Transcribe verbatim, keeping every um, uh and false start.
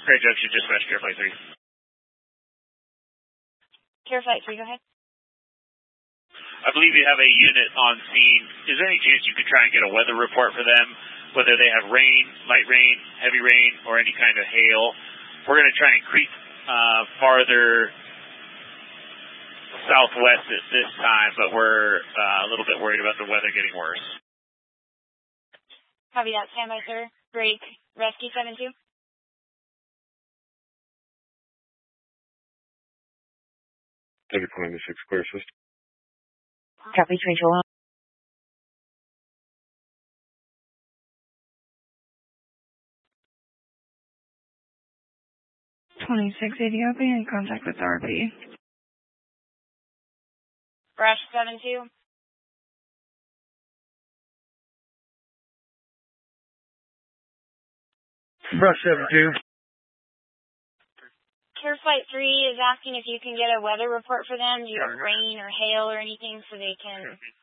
Great Junction, dispatch, Care Flight three. Care Flight three, go ahead. I believe you have a unit on scene. Is there any chance you could try and get a weather report for them, whether they have rain, light rain, heavy rain, or any kind of hail? We're going to try and creep uh, farther southwest at this time, but we're uh, a little bit worried about the weather getting worse. Copy that. Stand by, sir. Break. Rescue seven two. David ninety-six, clear system. Copy, Rachel. twenty-six Ethiopia in contact with R P. Brush seven two. Brush seven two. Care Flight three is asking if you can get a weather report for them. Do you have rain or hail or anything so they can